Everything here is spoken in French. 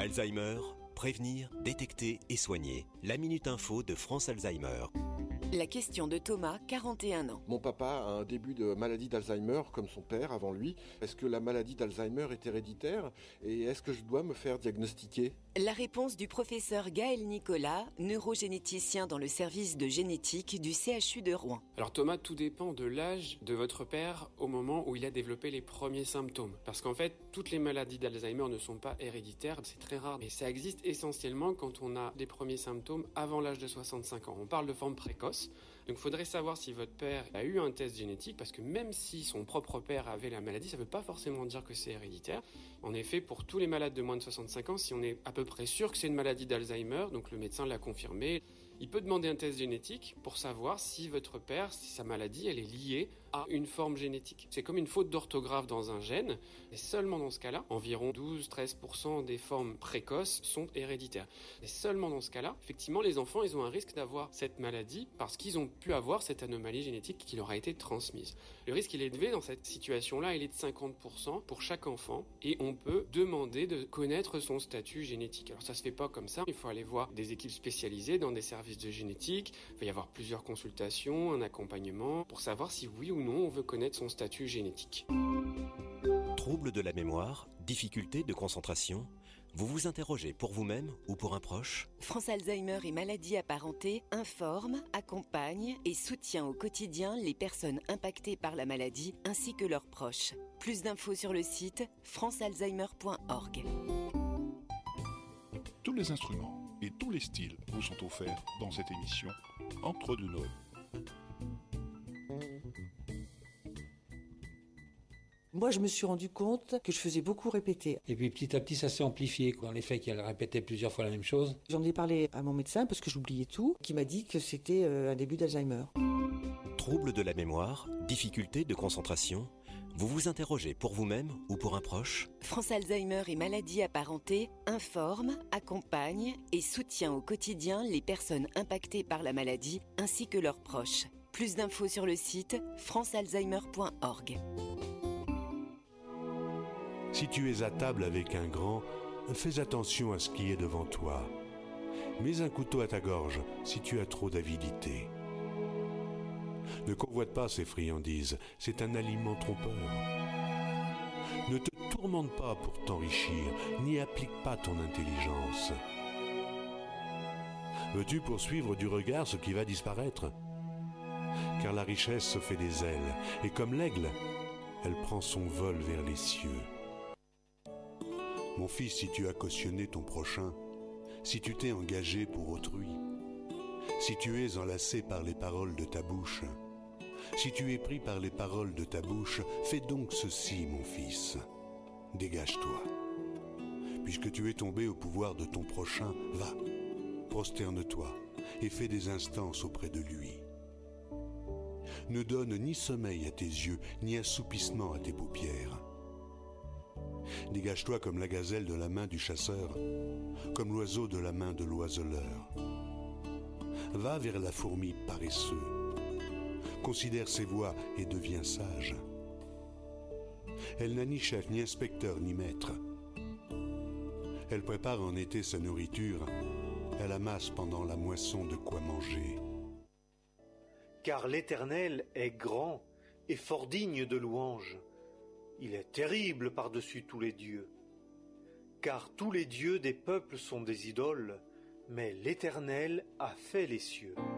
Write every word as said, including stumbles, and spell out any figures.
Alzheimer, prévenir, détecter et soigner. La Minute Info de France Alzheimer. La question de Thomas, quarante et un ans. Mon papa a un début de maladie d'Alzheimer comme son père avant lui. Est-ce que la maladie d'Alzheimer est héréditaire et est-ce que je dois me faire diagnostiquer ? La réponse du professeur Gaël Nicolas, neurogénéticien dans le service de génétique du C H U de Rouen. Alors Thomas, tout dépend de l'âge de votre père au moment où il a développé les premiers symptômes. Parce qu'en fait, toutes les maladies d'Alzheimer ne sont pas héréditaires, c'est très rare. Mais ça existe essentiellement quand on a les premiers symptômes avant l'âge de soixante-cinq ans. On parle de forme précoce. Donc il faudrait savoir si votre père a eu un test génétique, parce que même si son propre père avait la maladie, ça ne veut pas forcément dire que c'est héréditaire. En effet, pour tous les malades de moins de soixante-cinq ans, si on est à peu près sûr que c'est une maladie d'Alzheimer, donc le médecin l'a confirmé, il peut demander un test génétique pour savoir si votre père, si sa maladie, elle est liée à une forme génétique. C'est comme une faute d'orthographe dans un gène, et seulement dans ce cas-là, environ douze à treize pour cent des formes précoces sont héréditaires. Et seulement dans ce cas-là, effectivement, les enfants, ils ont un risque d'avoir cette maladie parce qu'ils ont pu avoir cette anomalie génétique qui leur a été transmise. Le risque, il est élevé dans cette situation-là, il est de cinquante pour cent pour chaque enfant, et on peut demander de connaître son statut génétique. Alors ça se fait pas comme ça, il faut aller voir des équipes spécialisées dans des services de génétique, il va y avoir plusieurs consultations, un accompagnement, pour savoir si oui ou non on veut connaître son statut génétique. Troubles de la mémoire, difficultés de concentration, vous vous interrogez pour vous-même ou pour un proche ? France Alzheimer et maladies apparentées informe, accompagne et soutient au quotidien les personnes impactées par la maladie ainsi que leurs proches. Plus d'infos sur le site france alzheimer point org. Tous les instruments et tous les styles vous sont offerts dans cette émission Entre deux Noël. Moi, je me suis rendu compte que je faisais beaucoup répéter. Et puis petit à petit, ça s'est amplifié, quoi. Dans les faits qu'elle répétait plusieurs fois la même chose. J'en ai parlé à mon médecin parce que j'oubliais tout, qui m'a dit que c'était euh, un début d'Alzheimer. Troubles de la mémoire, difficultés de concentration, vous vous interrogez pour vous-même ou pour un proche ? France Alzheimer et maladies apparentées informe, accompagne et soutient au quotidien les personnes impactées par la maladie ainsi que leurs proches. Plus d'infos sur le site france alzheimer point org. Si tu es à table avec un grand, fais attention à ce qui est devant toi. Mets un couteau à ta gorge si tu as trop d'avidité. Ne convoite pas ces friandises, c'est un aliment trompeur. Ne te tourmente pas pour t'enrichir, n'y applique pas ton intelligence. Veux-tu poursuivre du regard ce qui va disparaître ? Car la richesse se fait des ailes, et comme l'aigle, elle prend son vol vers les cieux. Mon fils, si tu as cautionné ton prochain, si tu t'es engagé pour autrui, si tu es enlacé par les paroles de ta bouche, si tu es pris par les paroles de ta bouche, fais donc ceci, mon fils. Dégage-toi. Puisque tu es tombé au pouvoir de ton prochain, va, prosterne-toi et fais des instances auprès de lui. Ne donne ni sommeil à tes yeux, ni assoupissement à tes paupières. Dégage-toi comme la gazelle de la main du chasseur, comme l'oiseau de la main de l'oiseleur. Va vers la fourmi paresseux. Considère ses voies et deviens sage. Elle n'a ni chef, ni inspecteur, ni maître. Elle prépare en été sa nourriture. Elle amasse pendant la moisson de quoi manger. Car l'Éternel est grand et fort digne de louange. Il est terrible par-dessus tous les dieux. Car tous les dieux des peuples sont des idoles, mais l'Éternel a fait les cieux.